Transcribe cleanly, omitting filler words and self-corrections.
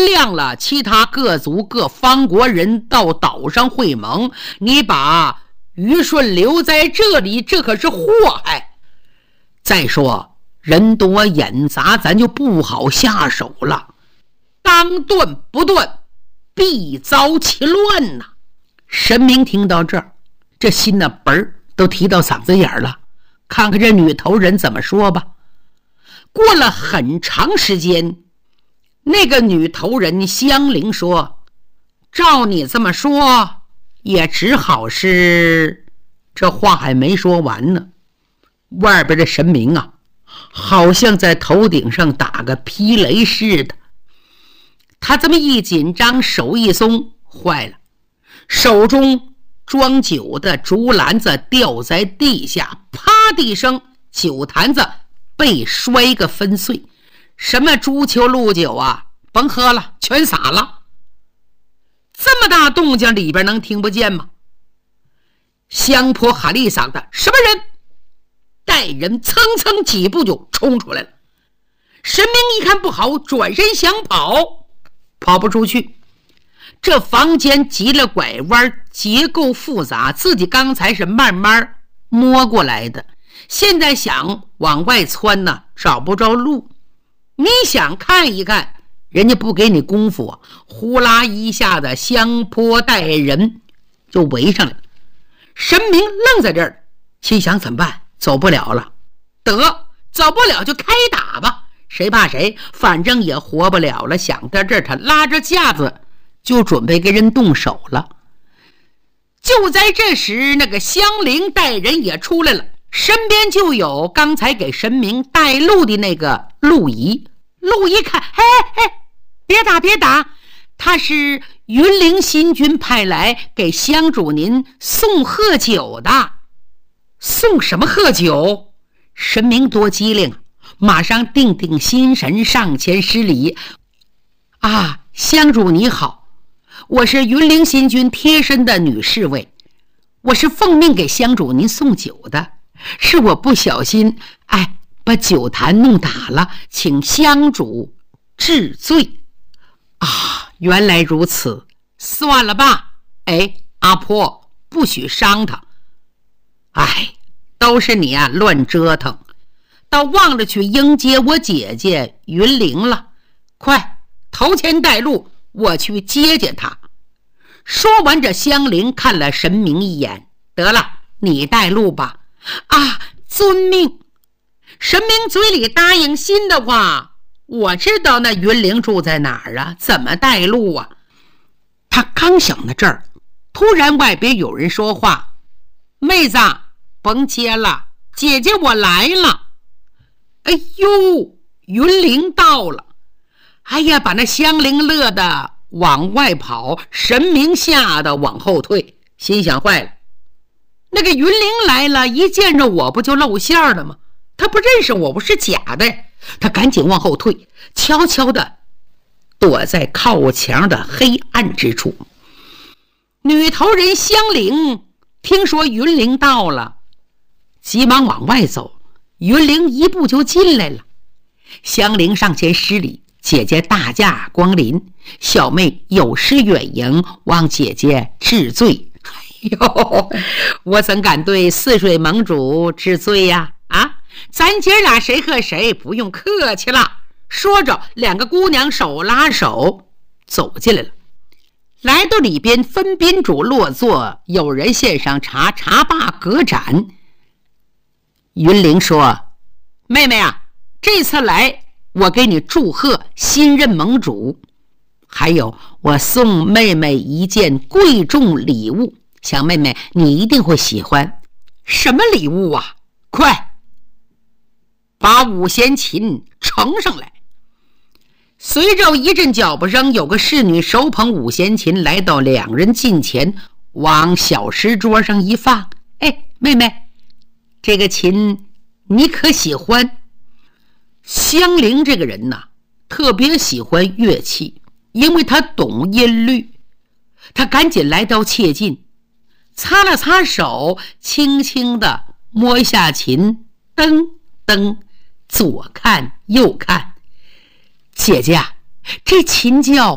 亮了，其他各族各方国人到岛上会盟，你把虞舜留在这里，这可是祸害。再说人多眼杂，咱就不好下手了，当断不断，必遭其乱呐。神明听到这儿，这心呢嘣儿都提到嗓子眼了，看看这女头人怎么说吧。过了很长时间，那个女头人香菱说，照你这么说，也只好是……这话还没说完呢，外边的神明啊，好像在头顶上打个霹雷似的。他这么一紧张，手一松，坏了，手中装酒的竹篮子掉在地下，啪的一声，酒坛子被摔个粉碎。什么朱球鹿酒啊，甭喝了，全洒了。这么大动静，里边能听不见吗？香婆喊了一嗓子，什么人？带人蹭蹭几步就冲出来了。神明一看不好，转身想跑，跑不出去。这房间急了拐弯，结构复杂，自己刚才是慢慢摸过来的，现在想往外窜呢，找不着路。你想看一看，人家不给你功夫啊，呼啦一下子，香坡带人就围上来了。神明愣在这儿，心想怎么办？走不了了，得走不了就开打吧，谁怕谁，反正也活不了了。想到这儿，他拉着架子就准备跟人动手了。就在这时，那个香菱带人也出来了，身边就有刚才给神明带路的那个陆仪。陆仪看，嘿嘿，别打别打，他是云陵新军派来给香主您送贺酒的。送什么贺酒？神明多机灵，马上定定心神，上前施礼。啊，香主你好，我是云陵新军贴身的女侍卫，我是奉命给香主您送酒的，是我不小心把酒坛弄打了，请香主治罪。啊，原来如此，算了吧。阿婆，不许伤他。都是你啊，乱折腾，倒忘了去迎接我姐姐云玲了。快头前带路，我去接接她。说完，这香菱看了神明一眼，得了，你带路吧。啊，遵命。神明嘴里答应，心的话，我知道那云玲住在哪儿啊，怎么带路啊？他刚想到这儿，突然外边有人说话，妹子甭接了，姐姐我来了。哎呦，云玲到了。哎呀，把那香菱乐得往外跑，神明吓得往后退，心想坏了，那个云玲来了，一见着我不就露馅了吗？他不认识我，我是假的。他赶紧往后退，悄悄地躲在靠墙的黑暗之处。女头人香菱听说云玲到了，急忙往外走，云玲一步就进来了。香菱上前施礼，姐姐大驾光临，小妹有失远迎，望姐姐治罪。我怎敢对泗水盟主治罪呀？咱姐俩谁和谁，不用客气了。说着，两个姑娘手拉手走进来了。来到里边，分宾主落座，有人献上茶，茶罢隔盏。云玲说，妹妹啊，这次来我给你祝贺新任盟主，还有我送妹妹一件贵重礼物，想妹妹你一定会喜欢。什么礼物啊？快把五弦琴呈上来。随着一阵脚步声，有个侍女手捧五弦琴来到两人近前，往小石桌上一放。妹妹，这个琴你可喜欢？香菱这个人呐，特别喜欢乐器，因为他懂音律。他赶紧来到切近，擦了擦手，轻轻地摸下琴，噔噔左看右看。姐姐啊，这琴叫